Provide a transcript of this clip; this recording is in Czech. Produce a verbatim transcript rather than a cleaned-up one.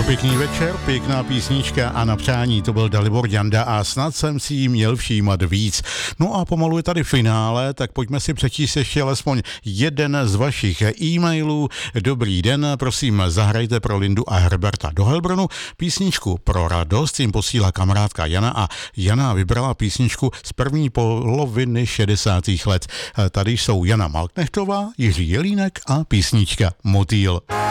Pěkný večer, pěkná písnička a na přání, to byl Dalibor Janda a snad jsem si jí měl všímat víc. No a pomalu je tady finále, tak pojďme si přečíst ještě alespoň jeden z vašich e-mailů. Dobrý den, prosím, zahrajte pro Lindu a Herberta do Helbrunu písničku Pro radost, jim posílá kamarádka Jana a Jana vybrala písničku z první poloviny šedesátých let. Tady jsou Jana Malknechtová, Jiří Jelínek a písnička Motýl.